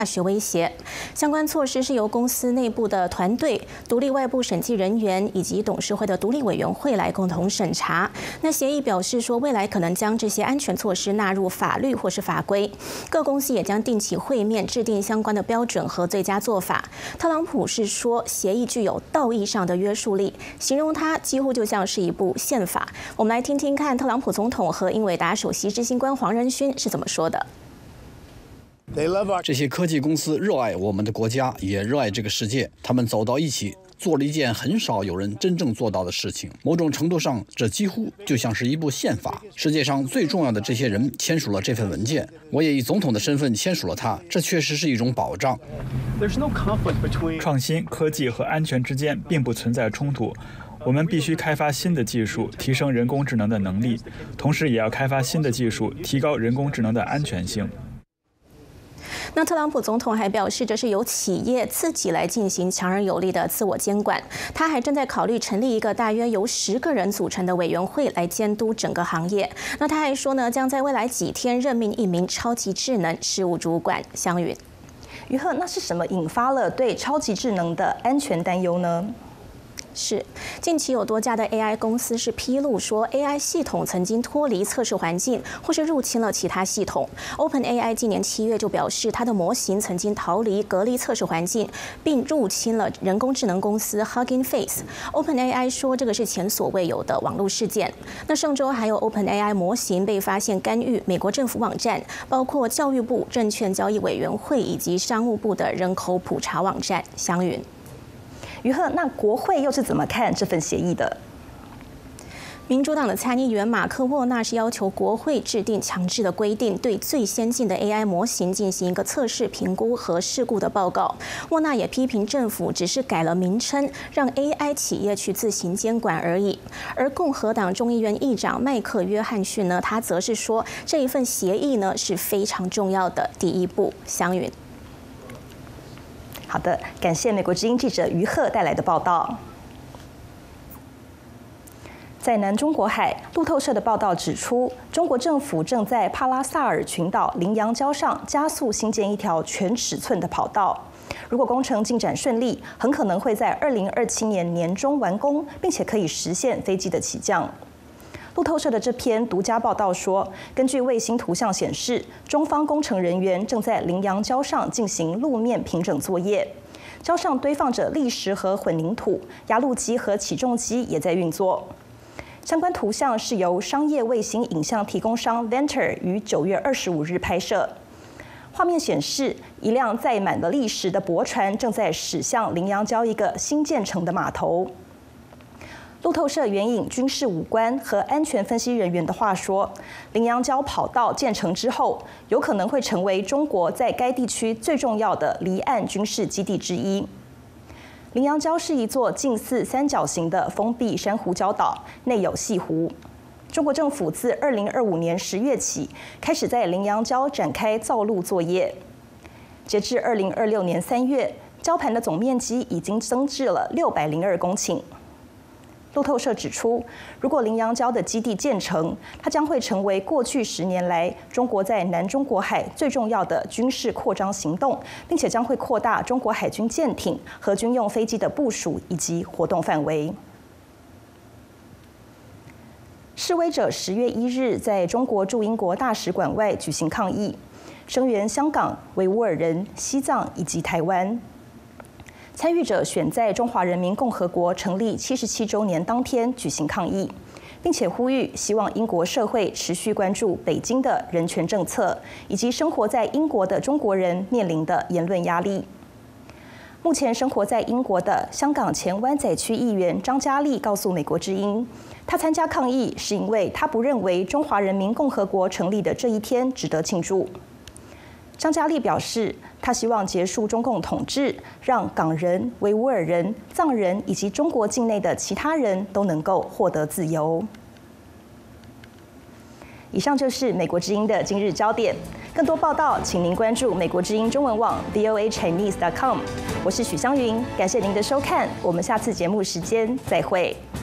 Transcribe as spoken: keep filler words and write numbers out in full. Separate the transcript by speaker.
Speaker 1: 大学威胁。相关措施是由公司内部的团队、独立外部审计人员以及董事会的独立委员会来共同审查。那协议表示说，未来可能将这些安全措施纳入法律或是法规。各公司也将定期会面，制定相关的标准和最佳做法。特朗普是说，协议具有道义上的约束力，形容它几乎就像是一部宪法。我们来听听看特朗普总统和英伟达首席执行官黄仁勋是怎么说的。
Speaker 2: 这些科技公司热爱我们的国家，也热爱这个世界。他们走到一起，做了一件很少有人真正做到的事情。某种程度上，这几乎就像是一部宪法。世界上最重要的这些人签署了这份文件，我也以总统的身份签署了它。这确实是一种保障。
Speaker 3: 创新、科技和安全之间并不存在冲突。 我们必须开发新的技术，提升人工智能的能力，同时也要开发新的技术，提高人工智能的安全性。
Speaker 1: 那特朗普总统还表示，这是由企业自己来进行强而有力的自我监管。他还正在考虑成立一个大约由十个人组成的委员会来监督整个行业。那他还说呢，将在未来几天任命一名超级智能事务主管。湘云，
Speaker 4: 于鹤，那是什么引发了对超级智能的安全担忧呢？
Speaker 1: 是，近期有多家的 A I 公司是披露说 ，A I 系统曾经脱离测试环境，或是入侵了其他系统。OpenAI 今年七月就表示，它的模型曾经逃离隔离测试环境，并入侵了人工智能公司 Hugging Face。OpenAI 说，这个是前所未有的网络事件。那上周还有 OpenAI 模型被发现干预美国政府网站，包括教育部、证券交易委员会以及商务部的人口普查网站。湘云。
Speaker 4: 于鹤，那国会又是怎么看这份协议的？
Speaker 1: 民主党的参议员马克·沃纳是要求国会制定强制的规定，对最先进的 A I 模型进行一个测试、评估和事故的报告。沃纳也批评政府只是改了名称，让 A I 企业去自行监管而已。而共和党众议院议长麦克·约翰逊呢，他则是说这一份协议呢是非常重要的第一步。湘云。
Speaker 4: 好的，感谢美国之音记者于鹤带来的报道。在南中国海，路透社的报道指出，中国政府正在帕拉萨尔群岛羚羊礁上加速兴建一条全尺寸的跑道。如果工程进展顺利，很可能会在二零二七年年中完工，并且可以实现飞机的起降。 路透社的这篇独家报道说，根据卫星图像显示，中方工程人员正在羚羊礁上进行路面平整作业，礁上堆放着砾石和混凝土，压路机和起重机也在运作。相关图像是由商业卫星影像提供商 Venture 于九月二十五日拍摄。画面显示，一辆载满了砾石的驳船正在驶向羚羊礁一个新建成的码头。 路透社援引军事武官和安全分析人员的话说，羚羊礁跑道建成之后，有可能会成为中国在该地区最重要的离岸军事基地之一。羚羊礁是一座近似三角形的封闭珊瑚礁岛，内有西湖。中国政府自二零二五年十月起开始在羚羊礁展开造陆作业，截至二零二六年三月，礁盘的总面积已经增至了六百零二公顷。 路透社指出，如果羚羊礁的基地建成，它将会成为过去十年来中国在南中国海最重要的军事扩张行动，并且将会扩大中国海军舰艇和军用飞机的部署以及活动范围。示威者十月一日在中国驻英国大使馆外举行抗议，声援香港、维吾尔人、西藏以及台湾。 参与者选在中华人民共和国成立七十七周年当天举行抗议，并且呼吁希望英国社会持续关注北京的人权政策，以及生活在英国的中国人面临的言论压力。目前生活在英国的香港前湾仔区议员张嘉丽告诉美国之音，他参加抗议是因为他不认为中华人民共和国成立的这一天值得庆祝。 张嘉丽表示，他希望结束中共统治，让港人、维吾尔人、藏人以及中国境内的其他人都能够获得自由。以上就是美国之音的今日焦点。更多报道，请您关注美国之音中文网 v o a chinese dot com。我是许湘云，感谢您的收看，我们下次节目时间再会。